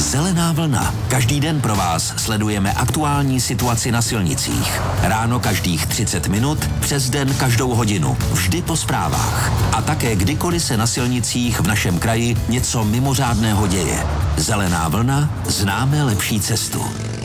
Zelená vlna. Každý den pro vás sledujeme aktuální situaci na silnicích. Ráno každých 30 minut, přes den každou hodinu. Vždy po zprávách. A také kdykoliv se na silnicích v našem kraji něco mimořádného děje. Zelená vlna, známe lepší cestu.